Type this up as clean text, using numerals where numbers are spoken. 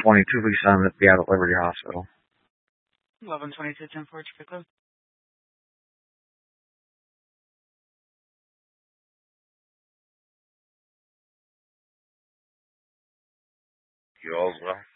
1122, please send it be out at Liberty Hospital. 1122, 10-4, traffic code. You all as well.